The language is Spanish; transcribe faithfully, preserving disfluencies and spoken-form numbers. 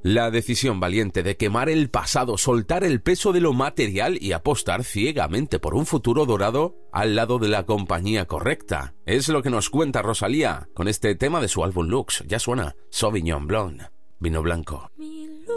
La decisión valiente de quemar el pasado, soltar el peso de lo material y apostar ciegamente por un futuro dorado al lado de la compañía correcta. Es lo que nos cuenta Rosalía con este tema de su álbum Lux. Ya suena Sauvignon Blanc, vino blanco.